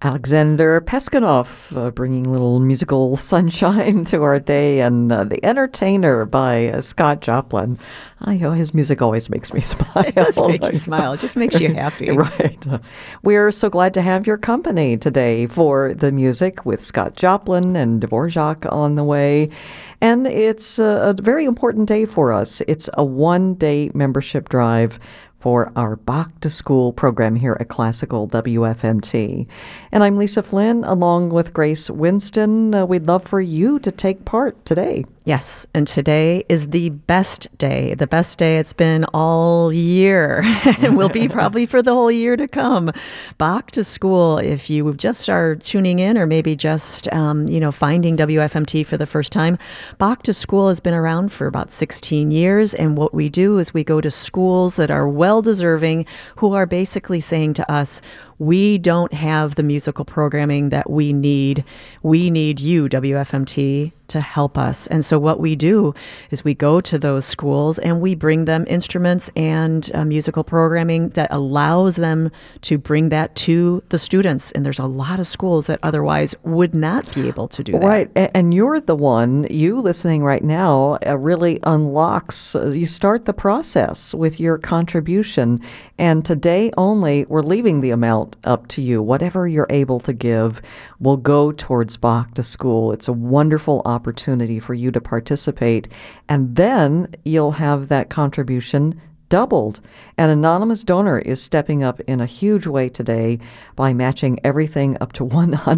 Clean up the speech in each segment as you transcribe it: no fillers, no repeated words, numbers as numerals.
Alexander Peskanov, bringing a little musical sunshine to our day, and The Entertainer by Scott Joplin. I know his music always makes me smile. It does make you smile. It just makes you happy. Right. We're so glad to have your company today for the music with Scott Joplin and Dvorak on the way. And it's a very important day for us. It's a one-day membership drive for our Bach to School program here at Classical WFMT. And I'm Lisa Flynn, along with Grace Winston. We'd love for you to take part today. Yes, and today is the best day it's been all year, and will be probably for the whole year to come. Bach to School, if you just are tuning in or maybe just, finding WFMT for the first time, Bach to School has been around for about 16 years, and what we do is we go to schools that are well-deserving, who are basically saying to us, we don't have the musical programming that we need. We need you, WFMT, to help us. And so what we do is we go to those schools and we bring them instruments and musical programming that allows them to bring that to the students. And there's a lot of schools that otherwise would not be able to do that. Right. And you're the one, you listening right now, really unlocks, you start the process with your contribution. And today only, we're leaving the amount up to you. Whatever you're able to give will go towards Bach to School. It's a wonderful opportunity for you to participate, and then you'll have that contribution doubled. An anonymous donor is stepping up in a huge way today by matching everything up to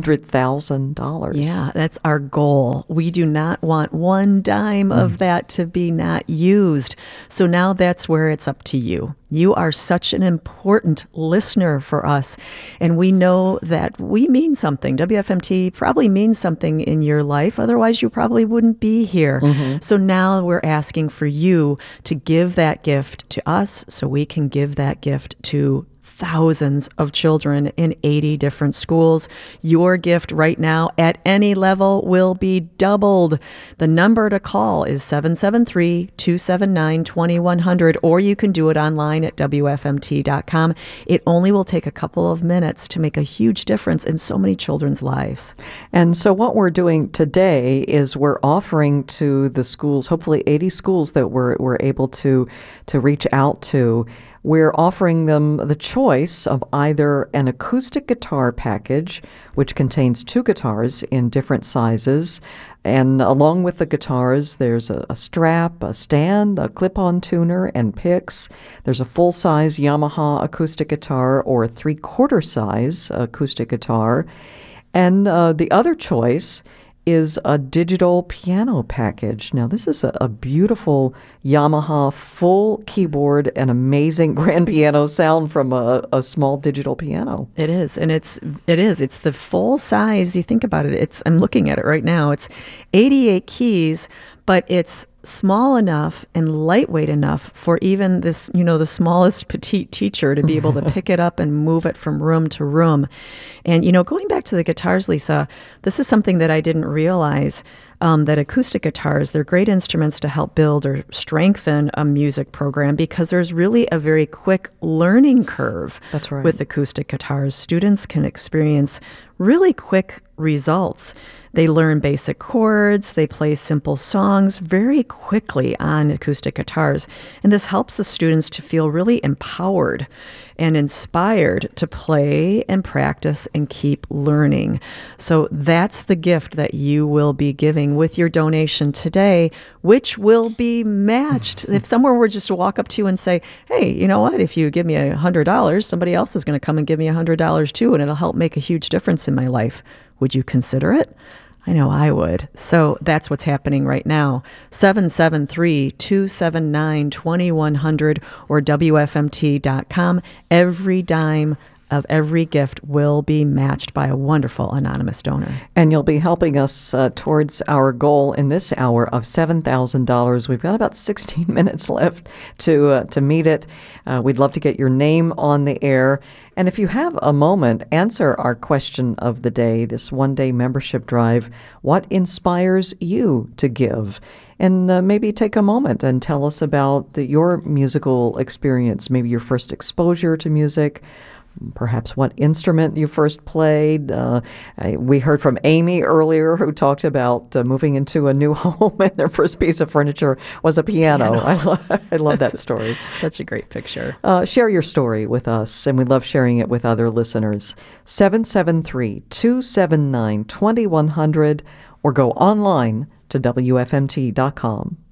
$100,000. Yeah, that's our goal. We do not want one dime of that to be not used. So now that's where it's up to you. You are such an important listener for us, and we know that we mean something. WFMT probably means something in your life. Otherwise, you probably wouldn't be here. So now we're asking for you to give that gift to us so we can give that gift to thousands of children in 80 different schools. Your gift right now at any level will be doubled. The number to call is 773-279-2100, or you can do it online at WFMT.com. It only will take a couple of minutes to make a huge difference in so many children's lives. And so what we're doing today is we're offering to the schools, hopefully 80 schools that we're able to reach out to, we're offering them the choice of either an acoustic guitar package, which contains 2 guitars in different sizes, and along with the guitars, there's a strap, a stand, a clip-on tuner, and picks. There's a full-size Yamaha acoustic guitar or a 3/4 size acoustic guitar. And the other choice is a digital piano package. Now, this is a beautiful Yamaha full keyboard and amazing grand piano sound from a small digital piano. It is, and it's the full size. You think about it. I'm looking at it right now. It's 88 keys, but it's small enough and lightweight enough for even this, the smallest petite teacher to be able to pick it up and move it from room to room. And, going back to the guitars, Lisa, this is something that I didn't realize, that acoustic guitars, they're great instruments to help build or strengthen a music program because there's really a very quick learning curve. That's right. With acoustic guitars. Students can experience really quick results. They learn basic chords, they play simple songs very quickly on acoustic guitars. And this helps the students to feel really empowered and inspired to play and practice and keep learning. So that's the gift that you will be giving with your donation today, which will be matched. If someone were just to walk up to you and say, hey, you know what, if you give me $100, somebody else is going to come and give me $100 too, and it'll help make a huge difference in my life. Would you consider it? I know I would. So that's what's happening right now. 773-279-2100 or WFMT.com. Every dime of every gift will be matched by a wonderful anonymous donor. And you'll be helping us towards our goal in this hour of $7,000. We've got about 16 minutes left to meet it. We'd love to get your name on the air. And if you have a moment, answer our question of the day, this one-day membership drive. What inspires you to give? And maybe take a moment and tell us about your musical experience, maybe your first exposure to music, perhaps what instrument you first played. We heard from Amy earlier, who talked about moving into a new home and their first piece of furniture was a piano. I love that story. Such a great picture. Share your story with us, and we love sharing it with other listeners. 773-279-2100, or go online to WFMT.com.